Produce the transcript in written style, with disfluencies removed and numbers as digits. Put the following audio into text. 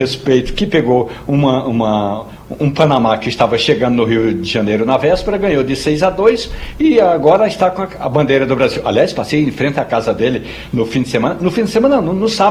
respeito, que pegou um Panamá que estava chegando no Rio de Janeiro na véspera, ganhou de 6-2 e agora está com a bandeira do Brasil. Aliás, passei em frente à casa dele no fim de semana, no sábado.